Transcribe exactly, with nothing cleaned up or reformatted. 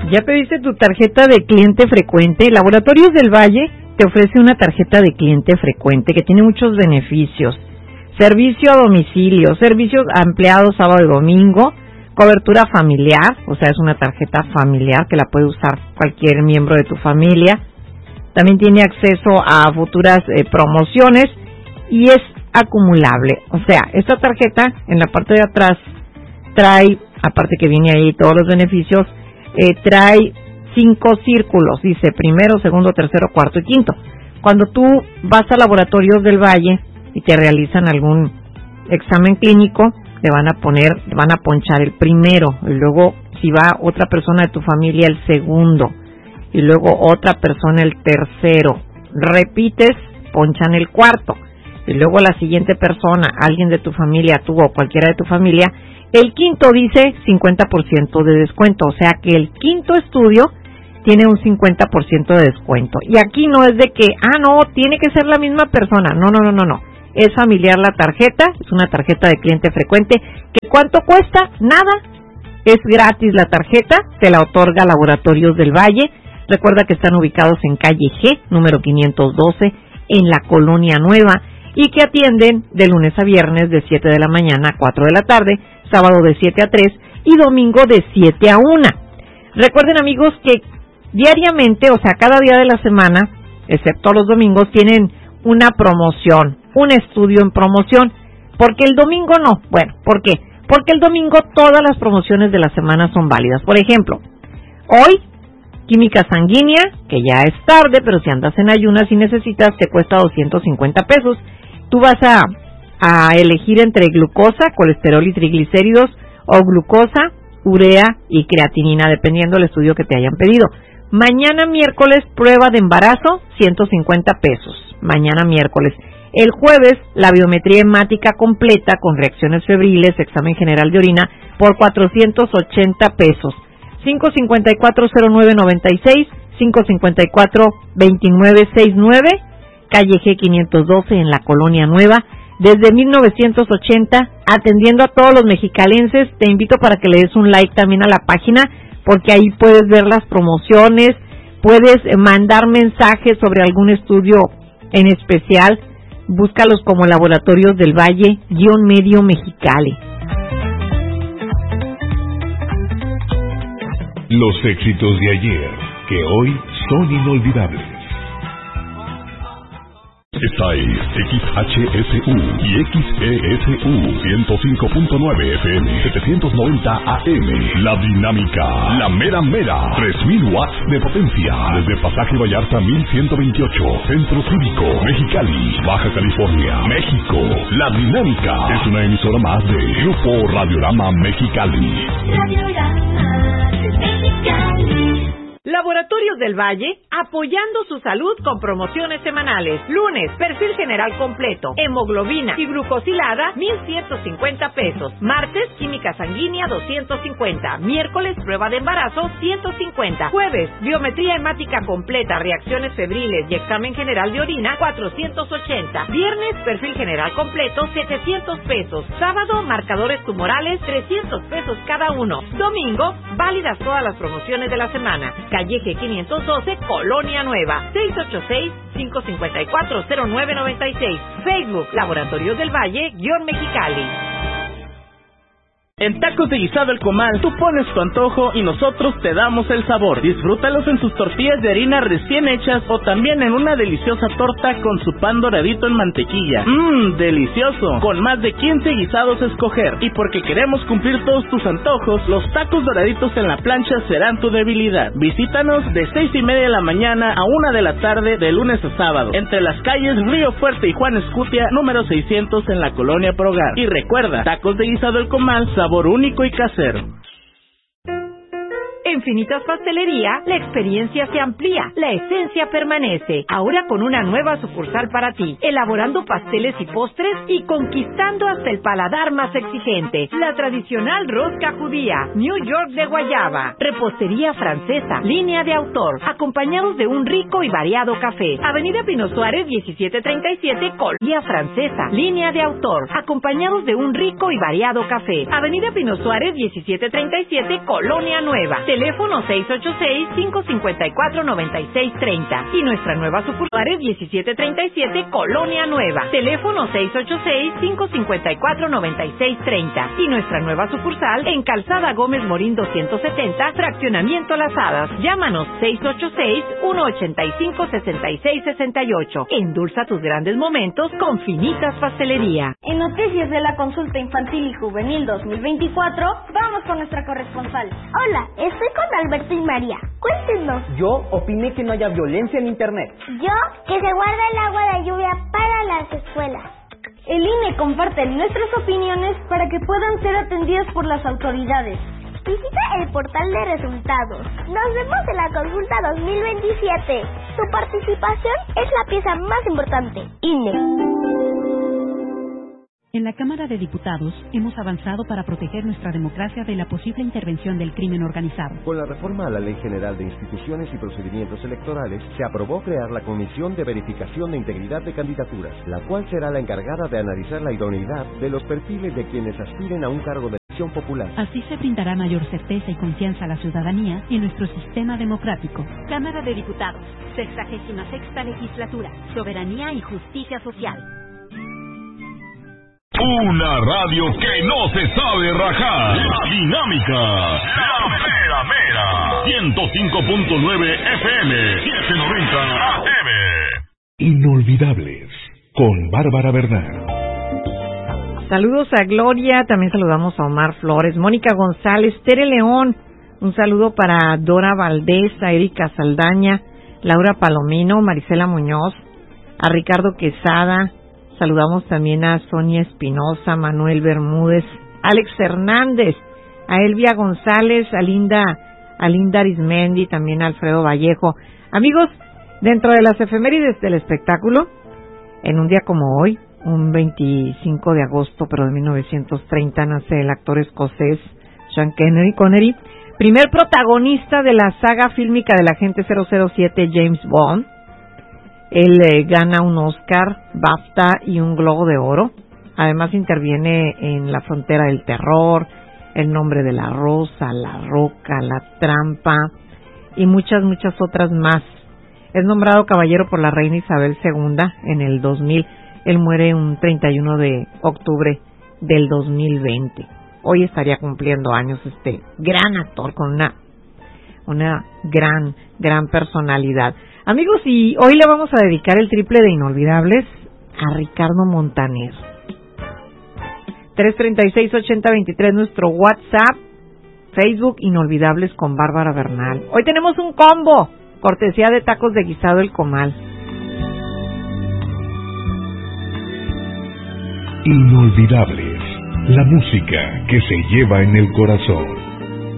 ¿Ya pediste tu tarjeta de cliente frecuente? Laboratorios del Valle te ofrece una tarjeta de cliente frecuente que tiene muchos beneficios. Servicio a domicilio, servicios a empleados sábado y domingo, cobertura familiar, o sea, es una tarjeta familiar que la puede usar cualquier miembro de tu familia. También tiene acceso a futuras eh, promociones y es acumulable. O sea, esta tarjeta en la parte de atrás trae, aparte que viene ahí todos los beneficios, eh, trae cinco círculos, dice primero, segundo, tercero, cuarto y quinto. Cuando tú vas a Laboratorios del Valle y te realizan algún examen clínico, te van a poner, te van a ponchar el primero, y luego si va otra persona de tu familia el segundo, y luego otra persona el tercero. Repites, ponchan el cuarto, y luego la siguiente persona, alguien de tu familia, tú o cualquiera de tu familia, el quinto dice cincuenta por ciento de descuento, o sea que el quinto estudio tiene un cincuenta por ciento de descuento. Y aquí no es de que, ah, no, tiene que ser la misma persona. No, no, no, no, no. Es familiar la tarjeta, es una tarjeta de cliente frecuente. ¿Que cuánto cuesta? Nada. Es gratis la tarjeta, te la otorga Laboratorios del Valle. Recuerda que están ubicados en calle G, número quinientos doce, en la Colonia Nueva, y que atienden de lunes a viernes de siete de la mañana a cuatro de la tarde, sábado de siete a tres y domingo de siete a una. Recuerden, amigos, que diariamente, o sea, cada día de la semana, excepto los domingos, tienen una promoción, un estudio en promoción. ¿Por qué el domingo no? Bueno, ¿por qué? Porque el domingo todas las promociones de la semana son válidas. Por ejemplo, hoy, química sanguínea, que ya es tarde, pero si andas en ayunas y necesitas, te cuesta doscientos cincuenta pesos. Tú vas a, a elegir entre glucosa, colesterol y triglicéridos, o glucosa, urea y creatinina, dependiendo del estudio que te hayan pedido. Mañana miércoles, prueba de embarazo, ciento cincuenta pesos. Mañana miércoles. El jueves, la biometría hemática completa con reacciones febriles, examen general de orina, por cuatrocientos ochenta pesos. cinco cinco cuatro cero nueve nueve seis, cinco cinco cuatro dos nueve seis nueve, calle G quinientos doce en la Colonia Nueva. Desde mil novecientos ochenta, atendiendo a todos los mexicalenses. Te invito para que le des un like también a la página, porque ahí puedes ver las promociones, puedes mandar mensajes sobre algún estudio en especial. Búscalos como Laboratorios del Valle, guión medio Mexicali. Los éxitos de ayer, que hoy son inolvidables. Esta es X H S U y X E S U ciento cinco punto nueve F M, setecientos noventa A M. La dinámica, la mera mera, tres mil watts de potencia. Desde Pasaje Vallarta mil ciento veintiocho, Centro Cívico, Mexicali, Baja California, México. La dinámica es una emisora más de Grupo Radiorama Mexicali. Radiorama Mexicali. Laboratorios del Valle, apoyando su salud con promociones semanales. Lunes, perfil general completo, hemoglobina y glucosilada, mil ciento cincuenta pesos. Martes, química sanguínea, doscientos cincuenta. Miércoles, prueba de embarazo, ciento cincuenta. Jueves, biometría hemática completa, reacciones febriles y examen general de orina, cuatrocientos ochenta. Viernes, perfil general completo, setecientos pesos. Sábado, marcadores tumorales, trescientos pesos cada uno. Domingo, válidas todas las promociones de la semana. Calle G quinientos doce, Colonia Nueva, seis ocho seis, cinco cinco cuatro, cero nueve nueve seis. Facebook, Laboratorios del Valle, guión Mexicali. En Tacos de Guisado El Comal, tú pones tu antojo y nosotros te damos el sabor. Disfrútalos en sus tortillas de harina recién hechas o también en una deliciosa torta con su pan doradito en mantequilla. Mmm, delicioso. Con más de quince guisados a escoger. Y porque queremos cumplir todos tus antojos, los tacos doraditos en la plancha serán tu debilidad. Visítanos de seis y media de la mañana a una de la tarde de lunes a sábado. Entre las calles Río Fuerte y Juan Escutia, número seiscientos en la Colonia Progar. Y recuerda, Tacos de Guisado El Comal, sabor único y casero. En Finitas Pastelería, la experiencia se amplía, la esencia permanece. Ahora con una nueva sucursal para ti, elaborando pasteles y postres y conquistando hasta el paladar más exigente. La tradicional rosca judía, New York de guayaba, repostería francesa, línea de autor, acompañados de un rico y variado café. Avenida Pino Suárez diecisiete treinta y siete, Colonia Francesa, línea de autor, acompañados de un rico y variado café. Avenida Pino Suárez diecisiete treinta y siete, Colonia Nueva. Teléfono teléfono seis ocho seis, cinco cinco cuatro, nueve seis tres cero y nuestra nueva sucursal diecisiete treinta y siete Colonia Nueva, teléfono seis ocho seis, cinco cinco cuatro, nueve seis tres cero y nuestra nueva sucursal en Calzada Gómez Morín doscientos setenta, Fraccionamiento Las Hadas. Llámanos seis ocho seis, uno ocho cinco, seis seis seis ocho. Endulza tus grandes momentos con Finitas Pastelería. En noticias de la consulta infantil y juvenil dos mil veinticuatro, vamos con nuestra corresponsal. Hola, estoy con Alberto y María. Cuéntenos. Yo opiné que no haya violencia en Internet. Yo, que se guarda el agua de lluvia para las escuelas. El I N E comparte nuestras opiniones para que puedan ser atendidas por las autoridades. Visita el portal de resultados. Nos vemos en la consulta dos mil veintisiete. Tu participación es la pieza más importante. I N E. En la Cámara de Diputados hemos avanzado para proteger nuestra democracia de la posible intervención del crimen organizado. Con la reforma a la Ley General de Instituciones y Procedimientos Electorales, se aprobó crear la Comisión de Verificación de Integridad de Candidaturas, la cual será la encargada de analizar la idoneidad de los perfiles de quienes aspiren a un cargo de elección popular. Así se brindará mayor certeza y confianza a la ciudadanía en nuestro sistema democrático. Cámara de Diputados, sexagésima sexta legislatura, soberanía y justicia social. Una radio que no se sabe rajar. La Dinámica. La Mera Mera. ciento cinco punto nueve F M. setecientos noventa A M. Inolvidables. Con Bárbara Bernal. Saludos a Gloria. También saludamos a Omar Flores, Mónica González, Tere León. Un saludo para Dora Valdés, a Erika Saldaña, Laura Palomino, Marisela Muñoz, a Ricardo Quesada. Saludamos también a Sonia Espinosa, Manuel Bermúdez, Alex Hernández, a Elvia González, a Linda, a Linda Arismendi, también a Alfredo Vallejo. Amigos, dentro de las efemérides del espectáculo, en un día como hoy, un veinticinco de agosto, pero de mil novecientos treinta, nace el actor escocés Sean Connery, primer protagonista de la saga fílmica del agente cero cero siete James Bond. Él eh, gana un Oscar, BAFTA y un Globo de Oro. Además interviene en La Frontera del Terror, El Nombre de la Rosa, La Roca, La Trampa y muchas, muchas otras más. Es nombrado caballero por la reina Isabel segunda en el dos mil. Él muere un treinta y uno de octubre del dos mil veinte. Hoy estaría cumpliendo años este gran actor con una, una gran, gran personalidad. Amigos, y hoy le vamos a dedicar el triple de Inolvidables a Ricardo Montaner. tres treinta y seis, ochenta veintitrés nuestro WhatsApp, Facebook Inolvidables con Bárbara Bernal. Hoy tenemos un combo, cortesía de Tacos de Guisado El Comal. Inolvidables, la música que se lleva en el corazón.